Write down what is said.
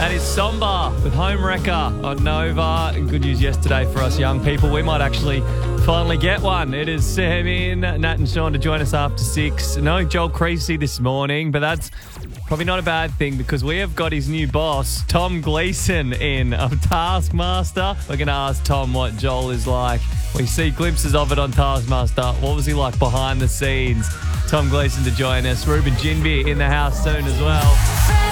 That is Somber with Home Wrecker on Nova. And good news yesterday for us young people. We might actually finally get one. It is Sam in, Nat and Sean to join us after 6. No Joel Creasy this morning, but that's probably not a bad thing because we have got his new boss, Tom Gleeson, in of Taskmaster. We're going to ask Tom what Joel is like. We see glimpses of it on Taskmaster. What was he like behind the scenes? Tom Gleeson to join us. Ruben Jinbi in the house soon as well.